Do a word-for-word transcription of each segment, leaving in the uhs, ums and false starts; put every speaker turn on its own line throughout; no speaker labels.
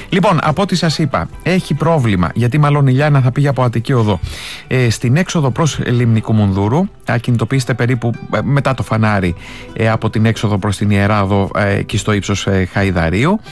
Λοιπόν, από ό,τι σας είπα, έχει πρόβλημα, γιατί μάλλον η Λιάννα θα πήγε από Αττική Οδό. Ε, στην έξοδο προς Λίμνη Κουμουνδούρου, θα κινητοποιήσετε περίπου ε, μετά το φανάρι ε, από την έξοδο προς την Ιερά Οδό, ε, εκεί στο ύψος ε, Χαϊδαρίου.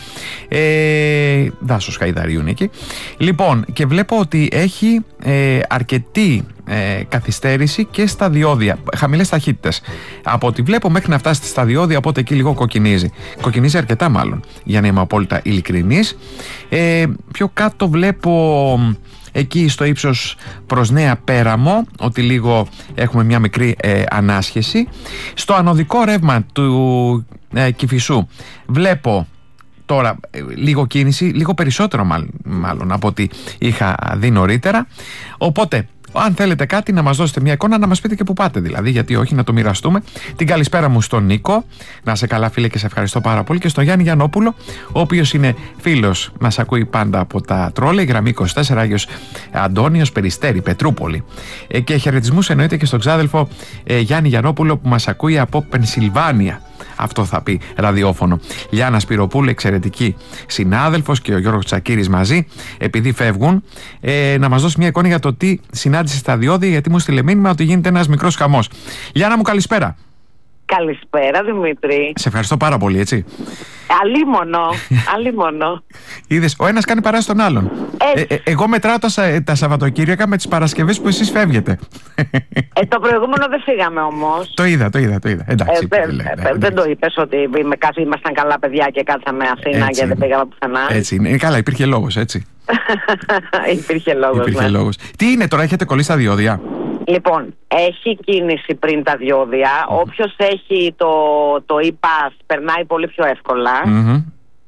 Ε, δάσος Χαϊδαρίου είναι εκεί. Λοιπόν, και βλέπω ότι έχει ε, αρκετή ε, καθυστέρηση και στα διόδια, χαμηλές ταχύτητες. Από ό,τι βλέπω μέχρι να φτάσει στα διόδια, οπότε εκεί λίγο κοκκινίζει. Κοκκινίζει αρκετά μάλλον, για να είμαι απόλυτα ειλικρινής. Ε, πιο κάτω βλέπω εκεί στο ύψος προς Νέα Πέραμο ότι λίγο έχουμε μια μικρή ε, ανάσχεση. Στο ανωδικό ρεύμα του ε, Κηφισού βλέπω τώρα ε, λίγο κίνηση, λίγο περισσότερο μάλλον, μάλλον από ό,τι είχα δει νωρίτερα. Οπότε αν θέλετε κάτι να μας δώσετε μια εικόνα, να μας πείτε και που πάτε δηλαδή, γιατί όχι, να το μοιραστούμε. Την καλησπέρα μου στον Νίκο, να σε καλά φίλε και σε ευχαριστώ πάρα πολύ, και στον Γιάννη Γιαννόπουλο, ο οποίος είναι φίλος, μας ακούει πάντα από τα τρόλε, γραμμή είκοσι τέσσερα, Άγιος Αντώνιος, Περιστέρι, Πετρούπολη. Ε, και χαιρετισμούς εννοείται και στον ξάδελφο ε, Γιάννη Γιαννόπουλο που μας ακούει από Πενσιλβάνια. Αυτό θα πει ραδιόφωνο. Λιάννα Σπυροπούλου, εξαιρετική συνάδελφος, και ο Γιώργος Τσακίρης μαζί, επειδή φεύγουν, ε, να μας δώσει μια εικόνα για το τι συνάντησε στα διόδια, γιατί μου στείλε μήνυμα ότι γίνεται ένας μικρός χαμός. Λιάννα μου, καλησπέρα.
Καλησπέρα Δημήτρη.
Σε ευχαριστώ πάρα πολύ, έτσι.
Αλίμονο, αλίμονο.
Είδες, ο ένας κάνει παρά στον άλλον. Ε, ε, εγώ μετράω τα, τα Σαββατοκύριακα με τις Παρασκευές που εσείς φεύγετε.
Ε, το προηγούμενο δεν φύγαμε όμως.
Το είδα, το είδα, το είδα. Εντάξει,
ε,
λέει,
ε, δεν το είπες ότι ήμασταν καλά παιδιά και κάτσαμε Αθήνα έτσι, και δεν πήγαμε πουθενά.
Έτσι είναι. Καλά, υπήρχε λόγος, έτσι.
υπήρχε λόγος.
Υπήρχε
ναι.
λόγος. Τι είναι τώρα, έχετε κολλήσει τα διόδια?
Λοιπόν, έχει κίνηση πριν τα διόδια. Mm-hmm. Όποιος έχει το, το e-pass περνάει πολύ πιο εύκολα. Mm-hmm.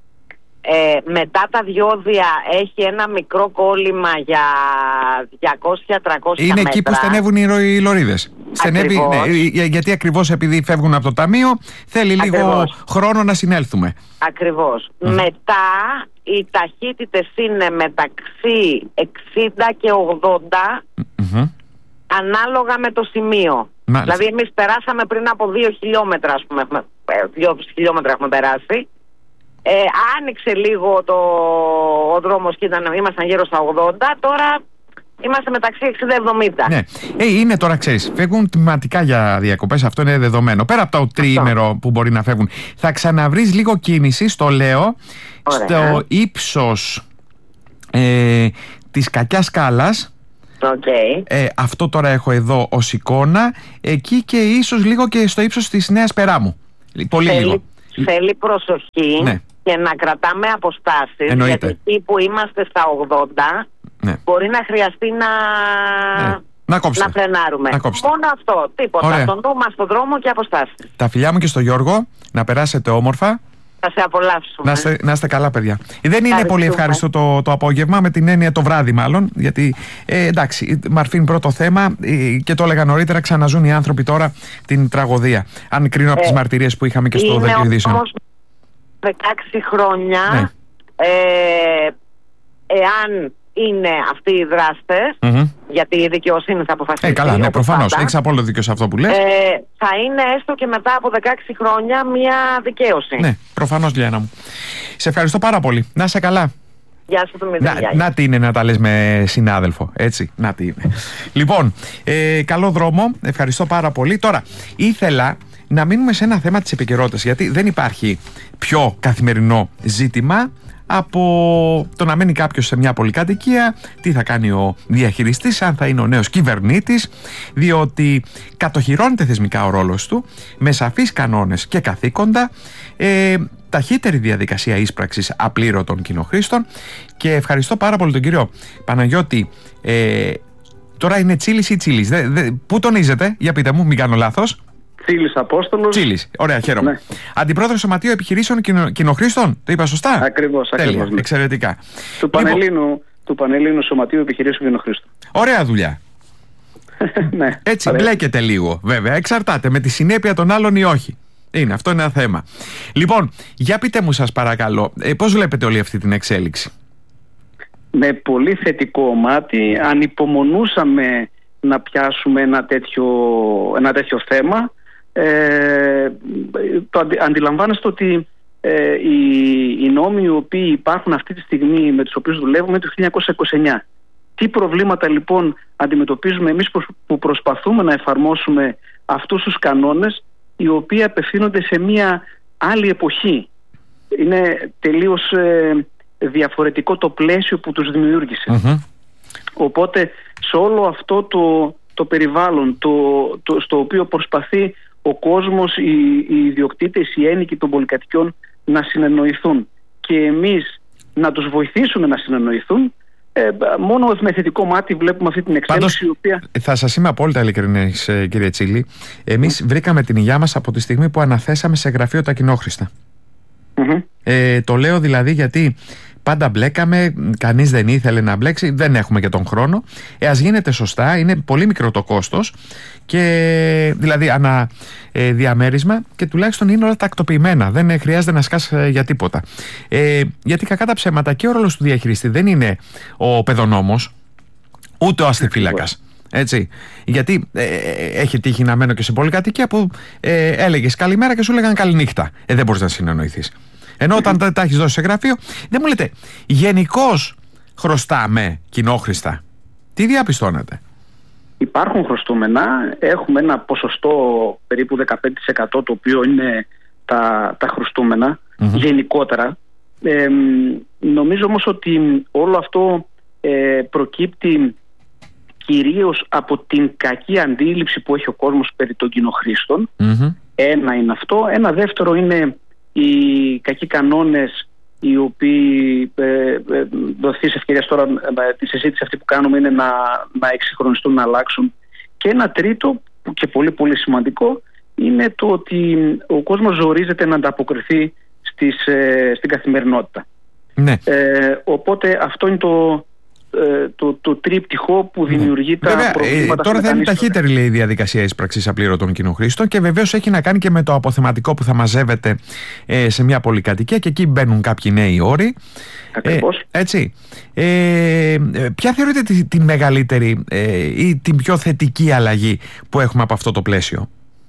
Ε, μετά τα διόδια έχει ένα μικρό κόλλημα για διακόσια με τριακόσια
είναι
μέτρα.
Εκεί που στενεύουν οι λωρίδες. Στενεύει, ναι, γιατί ακριβώς επειδή φεύγουν από το ταμείο θέλει λίγο ακριβώς χρόνο να συνέλθουμε.
Ακριβώς. Mm-hmm. Μετά οι ταχύτητες είναι μεταξύ εξήντα και ογδόντα mm-hmm. ανάλογα με το σημείο. Μάλιστα. Δηλαδή εμείς περάσαμε πριν από δύο χιλιόμετρα, ας πούμε, έχουμε, δύο χιλιόμετρα έχουμε περάσει. Ε, άνοιξε λίγο το, ο δρόμος και ήταν, ήμασταν γύρω στα ογδόντα, τώρα είμαστε μεταξύ εξήντα και εβδομήντα. Ναι,
ε, είναι τώρα, ξέρεις, φεύγουν τμηματικά για διακοπές, αυτό είναι δεδομένο. Πέρα από το τριήμερο που μπορεί να φεύγουν, θα ξαναβρεις λίγο κίνηση, στο λέω, ωραία, στο ύψος ε, της Κακιάς Σκάλας.
Okay.
Ε, αυτό τώρα έχω εδώ ως εικόνα. Εκεί και ίσως λίγο και στο ύψος της Νέας Περάμου. Πολύ
θέλει,
λίγο.
Θέλει προσοχή, ναι, και να κρατάμε αποστάσεις.
Εννοείται.
Γιατί εκεί που είμαστε στα ογδόντα, ναι, μπορεί να χρειαστεί να, ναι, να, να φρενάρουμε.
Να
Μόνο αυτό, τίποτα. Ωραία. Τον νου μας στον δρόμο και αποστάσεις.
Τα φιλιά μου και στο Γιώργο, να περάσετε όμορφα.
Θα σε απολαύσουμε.
Να είστε, να είστε καλά, παιδιά. Δεν είναι πολύ ευχάριστο το, το απόγευμα, με την έννοια το βράδυ μάλλον, γιατί ε, εντάξει, μαρφήν πρώτο θέμα ε, και το έλεγα νωρίτερα, ξαναζούν οι άνθρωποι τώρα την τραγωδία. Αν κρίνω από ε, τις μαρτυρίες που είχαμε και στο δελτίο ειδήσεων.
Όμως δεκαέξι χρόνια, ναι, ε, εάν είναι αυτοί οι δράστες, mm-hmm, γιατί η δικαιοσύνη θα αποφασίσει. Ε,
καλά, ναι, προφανώς. Έχεις απόλυτο δίκιο σε αυτό που λες.
Ε, θα είναι έστω και μετά από δεκαέξι χρόνια μια δικαίωση.
Ναι, προφανώς, Λιάννα μου. Σε ευχαριστώ πάρα πολύ. Να είσαι καλά.
Γεια σου, Δημήτρη.
Να, να τι είναι να τα λες με συνάδελφο, έτσι. Να τι είναι. Λοιπόν, ε, καλό δρόμο. Ευχαριστώ πάρα πολύ. Τώρα, ήθελα να μείνουμε σε ένα θέμα της επικαιρότητας, γιατί δεν υπάρχει πιο καθημερινό ζήτημα από το να μένει κάποιος σε μια πολυκατοικία, τι θα κάνει ο διαχειριστής, αν θα είναι ο νέος κυβερνήτης, διότι κατοχυρώνεται θεσμικά ο ρόλος του με σαφείς κανόνες και καθήκοντα, ε, ταχύτερη διαδικασία ίσπραξης απλήρωτων κοινοχρήστων. Και ευχαριστώ πάρα πολύ τον κύριο Παναγιώτη. ε, τώρα είναι Τσίλης ή Τσίλης, δε, δε, πού τονίζετε, για πείτε μου, μην κάνω λάθος.
Τσίλης Απόστολος.
Τσίλης, ωραία, χαίρομαι. Ναι. Αντιπρόεδρος Σωματείου Επιχειρήσεων κοινο, Κοινοχρήστων, το είπα σωστά?
Ακριβώς,
Τέλεια,
ακριβώς. Ναι.
Εξαιρετικά.
Του Πανελλήνου, λοιπόν, του Πανελλήνου Σωματείου Επιχειρήσεων Κοινοχρήστων.
Ωραία δουλειά.
Ναι,
έτσι
ωραία.
Μπλέκεται λίγο, βέβαια. Εξαρτάται με τη συνέπεια των άλλων ή όχι. Είναι, αυτό είναι ένα θέμα. Λοιπόν, για πείτε μου σας παρακαλώ, ε, πώς βλέπετε όλη αυτή την εξέλιξη?
Με πολύ θετικό μάτι. Ανυπομονούσαμε να πιάσουμε ένα τέτοιο, ένα τέτοιο θέμα. Ε, το αντι, αντιλαμβάνεστε ότι ε, οι, οι νόμοι οι οποίοι υπάρχουν αυτή τη στιγμή με τους οποίους δουλεύουμε το χίλια εννιακόσια είκοσι εννιά. Τι προβλήματα λοιπόν αντιμετωπίζουμε εμείς που προσπαθούμε να εφαρμόσουμε αυτούς τους κανόνες, οι οποίοι απευθύνονται σε μια άλλη εποχή. Είναι τελείως ε, διαφορετικό το πλαίσιο που τους δημιούργησε. Mm-hmm. Οπότε σε όλο αυτό το, το περιβάλλον το, το, στο οποίο προσπαθεί ο κόσμος, οι, οι ιδιοκτήτες, οι ένοικοι των πολυκατοικιών να συνεννοηθούν και εμείς να τους βοηθήσουμε να συνεννοηθούν, ε, μόνο με θετικό μάτι βλέπουμε αυτή την εξέλιξη. Πάντως, η οποία...
θα σας είμαι απόλυτα ειλικρινής, κύριε Τσίλη. Εμείς mm. βρήκαμε την υγειά μας από τη στιγμή που αναθέσαμε σε γραφείο τα κοινόχρηστα. Mm-hmm. Ε, το λέω δηλαδή γιατί πάντα μπλέκαμε, κανείς δεν ήθελε να μπλέξει, δεν έχουμε και τον χρόνο. Ε, ας γίνεται σωστά, είναι πολύ μικρό το κόστος, και, δηλαδή ανά ε, διαμέρισμα, και τουλάχιστον είναι όλα τακτοποιημένα. Δεν ε, χρειάζεται να σκάς ε, για τίποτα. Ε, γιατί κακά τα ψέματα, και ο ρόλος του διαχειριστή δεν είναι ο παιδονόμος, ούτε ο αστιφύλακας. Έτσι. Γιατί ε, έχει τύχει να μένω και σε πολυκατοικία που ε, έλεγες καλημέρα και σου έλεγαν καληνύχτα. Ε, δεν μπορείς να συνεννοηθείς. Ενώ όταν τα, τα έχεις δώσει σε γραφείο, δεν μου λέτε γενικώς χρωστάμε κοινόχρηστα. Τι διαπιστώνετε?
Υπάρχουν χρωστούμενα. Έχουμε ένα ποσοστό περίπου δεκαπέντε τοις εκατό το οποίο είναι τα, τα χρωστούμενα mm-hmm. γενικότερα. Ε, νομίζω όμως ότι όλο αυτό ε, προκύπτει κυρίως από την κακή αντίληψη που έχει ο κόσμος περί των κοινοχρήστων. Mm-hmm. Ένα είναι αυτό. Ένα δεύτερο είναι οι κακοί κανόνες, οι οποίοι ε, ε, δοθεί σε ευκαιρία τώρα ε, τη συζήτηση αυτή που κάνουμε είναι να, να εξυγχρονιστούν, να αλλάξουν. Και ένα τρίτο, που και πολύ πολύ σημαντικό, είναι το ότι ο κόσμος ζορίζεται να ανταποκριθεί στις, ε, στην καθημερινότητα. Ναι. Ε, οπότε αυτό είναι το, ε, το, το τρίπτυχο που δημιουργεί ναι. τα Βέβαια, προβλήματα.
Ε, τώρα θα είναι ταχύτερη, λέει, η διαδικασία εισπραξής απλήρωτων κοινοχρήστων, και βεβαίως έχει να κάνει και με το αποθεματικό που θα μαζεύεται ε, σε μια πολυκατοικία, και εκεί μπαίνουν κάποιοι νέοι όροι.
Ακριβώς.
Ε, έτσι. Ε, ποια θεωρείτε τη, τη μεγαλύτερη ε, ή την πιο θετική αλλαγή που έχουμε από αυτό το πλαίσιο?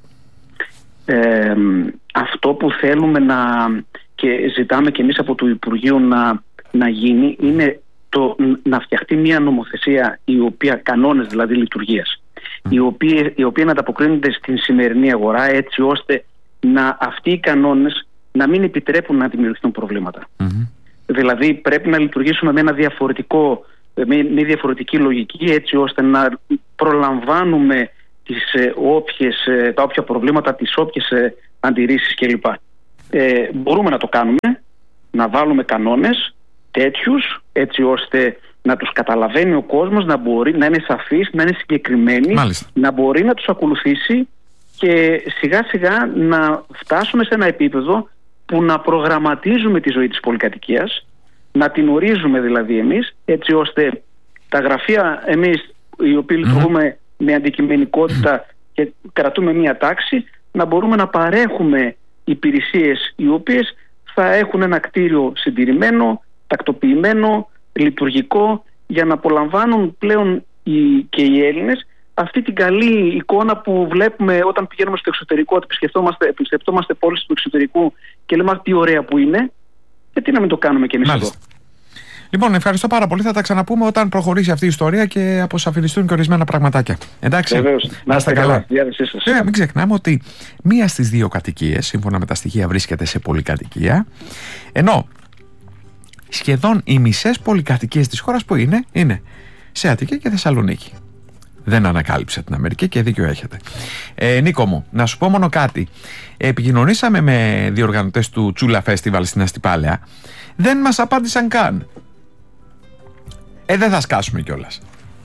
Ε, αυτό που θέλουμε να και ζητάμε και εμείς από το Υπουργείο να, να γίνει είναι το, να φτιαχτεί μια νομοθεσία, η οποία, κανόνες δηλαδή λειτουργίας, mm. οι, οποίοι, οι οποίοι να ανταποκρίνονται στην σημερινή αγορά, έτσι ώστε να αυτοί οι κανόνες να μην επιτρέπουν να δημιουργηθούν προβλήματα. Mm-hmm. Δηλαδή πρέπει να λειτουργήσουμε με ένα διαφορετικό, με μια διαφορετική λογική, έτσι ώστε να προλαμβάνουμε τις, ε, όποιες, ε, τα όποια προβλήματα, τις όποιες ε, αντιρρήσεις κλπ. Ε, μπορούμε να το κάνουμε, να βάλουμε κανόνες τέτοιους, έτσι ώστε να τους καταλαβαίνει ο κόσμος, να μπορεί να είναι σαφής, να είναι συγκεκριμένοι, Μάλιστα. να μπορεί να τους ακολουθήσει, και σιγά σιγά να φτάσουμε σε ένα επίπεδο που να προγραμματίζουμε τη ζωή της πολυκατοικίας, να την ορίζουμε δηλαδή εμείς, έτσι ώστε τα γραφεία εμείς, οι οποίοι mm-hmm. λειτουργούμε με αντικειμενικότητα και κρατούμε μία τάξη, να μπορούμε να παρέχουμε υπηρεσίες οι οποίες θα έχουν ένα κτίριο συντηρημένο, τακτοποιημένο, λειτουργικό, για να απολαμβάνουν πλέον οι, και οι Έλληνες αυτή την καλή εικόνα που βλέπουμε όταν πηγαίνουμε στο εξωτερικό, ότι επισκεφτόμαστε, επισκεφτόμαστε πόλεις του εξωτερικού και λέμε τι ωραία που είναι, γιατί να μην το κάνουμε κι εμείς Μάλιστα. εδώ.
Λοιπόν, ευχαριστώ πάρα πολύ. Θα τα ξαναπούμε όταν προχωρήσει αυτή η ιστορία και αποσαφινιστούν και ορισμένα πραγματάκια. Εντάξει.
Βεβαίως. Να είστε καλά.
Βέβαια, μην ξεχνάμε ότι μία στις δύο κατοικίες, σύμφωνα με τα στοιχεία, βρίσκεται σε πολυκατοικία, ενώ σχεδόν οι μισές πολυκατοικίες της χώρας που είναι, είναι σε Αττική και Θεσσαλονίκη. Δεν ανακάλυψε την Αμερική και δίκιο έχετε. Ε, Νίκο μου, να σου πω μόνο κάτι. Επικοινωνήσαμε με διοργανωτές του Τσούλα Festival στην Αστυπάλαια. Δεν μας απάντησαν καν. Ε, δεν θα σκάσουμε κιόλας.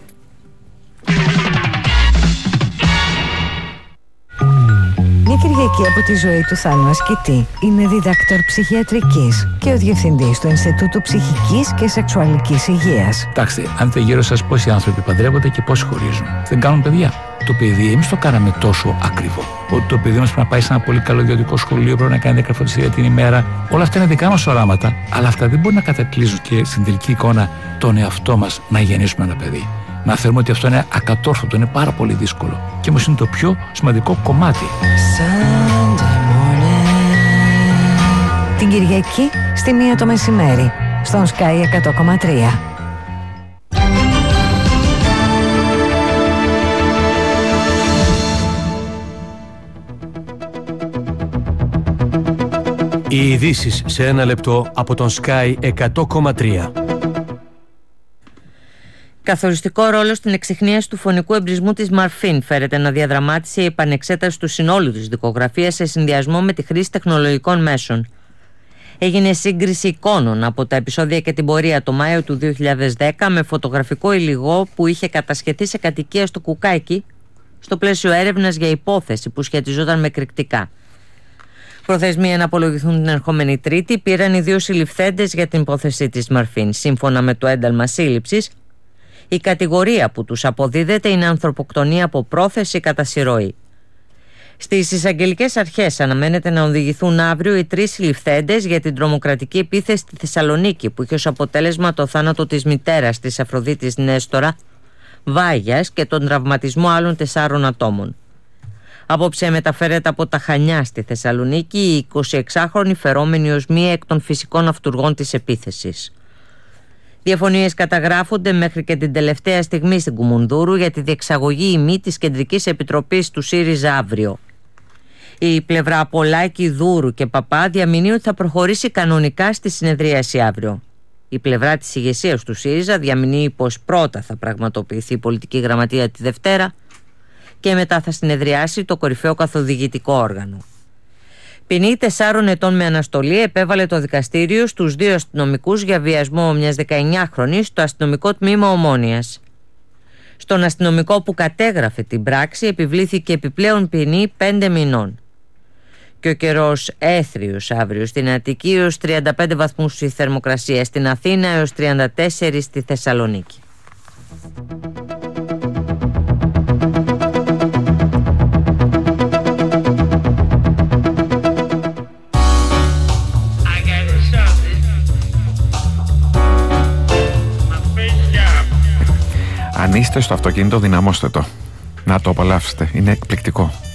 Μια Κυριακή από τη ζωή του Θάλμα Σκητή είναι διδάκτορ ψυχιατρικής και ο διευθυντής του Ινστιτούτου Ψυχικής και Σεξουαλικής Υγείας.
Κοιτάξτε, αν δείτε γύρω σας πόσοι άνθρωποι παντρεύονται και πόσοι χωρίζουν. Δεν κάνουν παιδιά. Το παιδί, εμείς το κάναμε τόσο ακριβό. Ότι το παιδί μας πρέπει να πάει σε ένα πολύ καλό ιδιωτικό σχολείο, πρέπει να κάνει δέκα φροντιστήρια την ημέρα. Όλα αυτά είναι δικά μας οράματα, αλλά αυτά δεν μπορούν να κατακλείζουν και στην τελική εικόνα τον εαυτό μας να γεννήσουμε ένα παιδί. Να θεωρούμε ότι αυτό είναι ακατόρθωτο, είναι πάρα πολύ δύσκολο. Και όμως είναι το πιο σημαντικό κομμάτι.
Την Κυριακή στη μία το μεσημέρι, στον Sky εκατό κόμμα τρία.
Οι ειδήσεις σε ένα λεπτό από τον Sky εκατό κόμμα τρία.
Καθοριστικό ρόλο στην εξιχνίαση του φωνικού εμπρισμού της Μαρφίν φέρεται να διαδραμάτισε η επανεξέταση του συνόλου της δικογραφίας σε συνδυασμό με τη χρήση τεχνολογικών μέσων. Έγινε σύγκριση εικόνων από τα επεισόδια και την πορεία το Μάιο του δύο χιλιάδες δέκα με φωτογραφικό υλικό που είχε κατασχεθεί σε κατοικία στο Κουκάκι στο πλαίσιο έρευνας για υπόθεση που σχετιζόταν με εκρηκτικά. Προθεσμία να απολογηθούν την ερχόμενη Τρίτη πήραν οι δύο συλληφθέντες για την υπόθεση της Μαρφίν. Σύμφωνα με το ένταλμα σύλληψης, η κατηγορία που τους αποδίδεται είναι ανθρωποκτονία από πρόθεση κατά συρροή. Στις εισαγγελικές αρχές αναμένεται να οδηγηθούν αύριο οι τρεις συλληφθέντες για την τρομοκρατική επίθεση στη Θεσσαλονίκη που είχε ως αποτέλεσμα το θάνατο της μητέρας της Αφροδίτης Νέστορα Βάγιας και τον τραυματισμό άλλων τεσσάρων ατόμων. Απόψε μεταφέρεται από τα Χανιά στη Θεσσαλονίκη η εικοσιεξάχρονη φερόμενη ως μία εκ των φυσικών αυτουργών της επίθεσης. Διαφωνίες καταγράφονται μέχρι και την τελευταία στιγμή στην Κουμουνδούρου για τη διεξαγωγή ή μη της Κεντρικής Επιτροπής του ΣΥΡΙΖΑ αύριο. Η πλευρά Πολάκη, Δούρου και Παπά διαμηνύει ότι θα προχωρήσει κανονικά στη συνεδρίαση αύριο. Η πλευρά της ηγεσίας του ΣΥΡΙΖΑ διαμηνύει πως πρώτα θα πραγματοποιηθεί η πολιτική γραμματεία τη Δευτέρα και μετά θα συνεδριάσει το κορυφαίο καθοδηγητικό όργανο. Ποινή τεσσάρων ετών με αναστολή επέβαλε το δικαστήριο στους δύο αστυνομικούς για βιασμό μιας δεκαεννιάχρονης στο αστυνομικό τμήμα Ομόνοιας. Στον αστυνομικό που κατέγραφε την πράξη επιβλήθηκε επιπλέον ποινή πέντε μηνών. Και ο καιρός έθριος αύριο στην Αττική έως τριάντα πέντε βαθμούς η θερμοκρασία, στην Αθήνα έως τριάντα τέσσερα στη Θεσσαλονίκη.
Αν είστε στο αυτοκίνητο, δυναμώστε το. Να το απολαύσετε. Είναι εκπληκτικό.